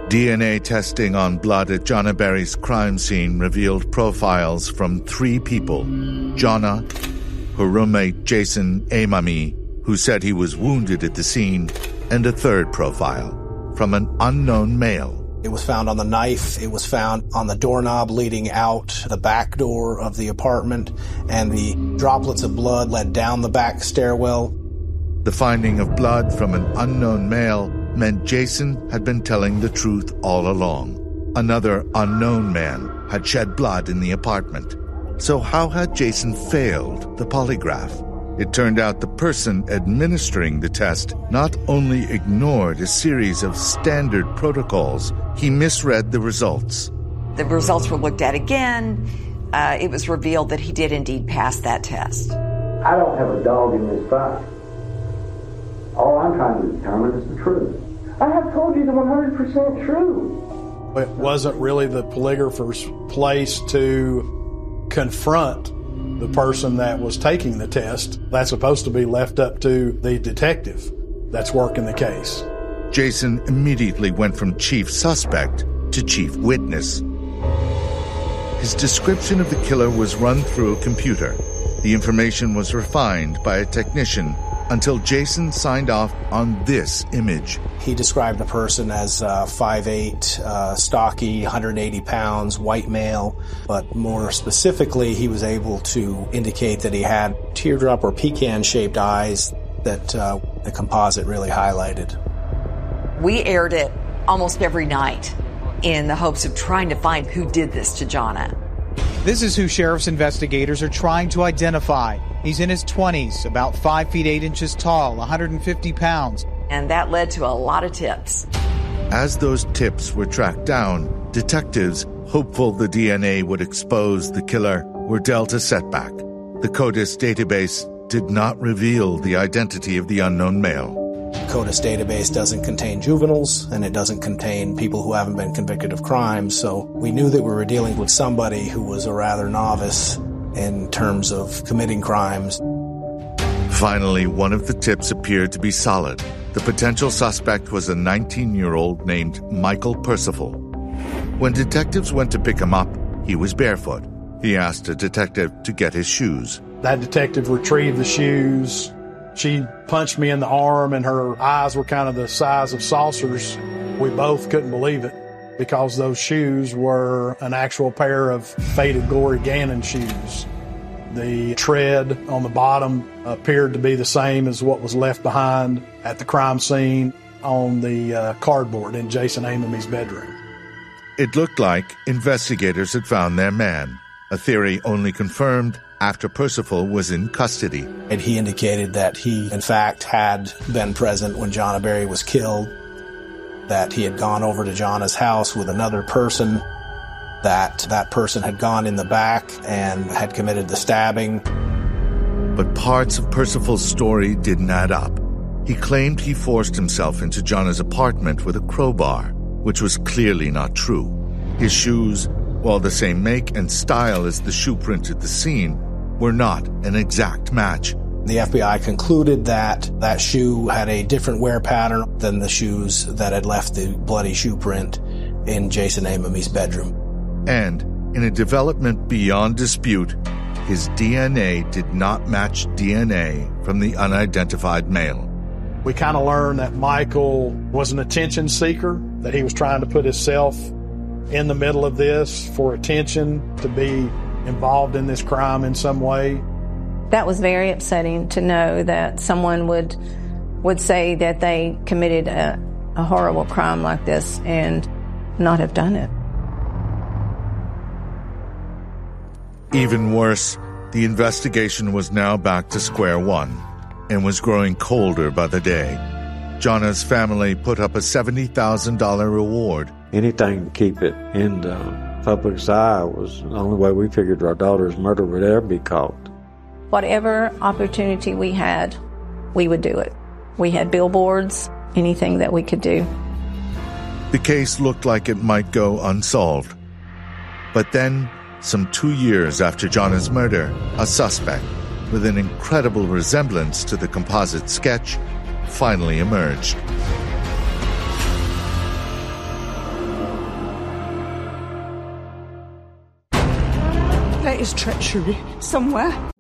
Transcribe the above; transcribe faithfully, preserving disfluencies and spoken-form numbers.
D N A testing on blood at Jonna Berry's crime scene revealed profiles from three people: Jonna, her roommate Jason Amami, who said he was wounded at the scene, and a third profile from an unknown male. It was found on the knife. It was found on the doorknob leading out the back door of the apartment, and the droplets of blood led down the back stairwell. The finding of blood from an unknown male meant Jason had been telling the truth all along. Another unknown man had shed blood in the apartment. So how had Jason failed the polygraph? It turned out the person administering the test not only ignored a series of standard protocols, he misread the results. The results were looked at again. Uh, it was revealed that he did indeed pass that test. I don't have a dog in this fight. All I'm trying to determine is the truth. I have told you the one hundred percent true. It wasn't really the polygrapher's place to confront the person that was taking the test. That's supposed to be left up to the detective that's working the case. Jason immediately went from chief suspect to chief witness. His description of the killer was run through a computer. The information was refined by a technician until Jason signed off on this image. He described a person as uh, five eight, uh, stocky, one hundred eighty pounds, white male, but more specifically, he was able to indicate that he had teardrop or pecan-shaped eyes that uh, the composite really highlighted. We aired it almost every night in the hopes of trying to find who did this to Jonna. This is who sheriff's investigators are trying to identify. He's in his twenties, about five feet eight inches tall, one hundred fifty pounds. And that led to a lot of tips. As those tips were tracked down, detectives, hopeful the D N A would expose the killer, were dealt a setback. The CODIS database did not reveal the identity of the unknown male. The CODIS database doesn't contain juveniles, and it doesn't contain people who haven't been convicted of crimes, so we knew that we were dealing with somebody who was a rather novice in terms of committing crimes. Finally, one of the tips appeared to be solid. The potential suspect was a nineteen-year-old named Michael Percival. When detectives went to pick him up, he was barefoot. He asked a detective to get his shoes. That detective retrieved the shoes. She punched me in the arm, and her eyes were kind of the size of saucers. We both couldn't believe it because those shoes were an actual pair of faded Glory Gannon shoes. The tread on the bottom appeared to be the same as what was left behind at the crime scene on the uh, cardboard in Jason Amami's bedroom. It looked like investigators had found their man, a theory only confirmed after Percival was in custody. And he indicated that he, in fact, had been present when Jonna Berry was killed, that he had gone over to Jonna's house with another person, that that person had gone in the back and had committed the stabbing. But parts of Percival's story didn't add up. He claimed he forced himself into Jonna's apartment with a crowbar, which was clearly not true. His shoes, while the same make and style as the shoe print at the scene, were not an exact match. The F B I concluded that that shoe had a different wear pattern than the shoes that had left the bloody shoe print in Jason Amami's bedroom. And, in a development beyond dispute, his D N A did not match D N A from the unidentified male. We kind of learned that Michael was an attention seeker, that he was trying to put himself in the middle of this for attention, to be involved in this crime in some way. That was very upsetting to know that someone would would say that they committed a, a horrible crime like this and not have done it. Even worse, the investigation was now back to square one and was growing colder by the day. Jonna's family put up a seventy thousand dollars reward. Anything to keep it in the public's eye was the only way we figured our daughter's murder would ever be caught. Whatever opportunity we had, we would do it. We had billboards, anything that we could do. The case looked like it might go unsolved. But then, some two years after Jonna's murder, a suspect with an incredible resemblance to the composite sketch finally emerged. There is treachery somewhere.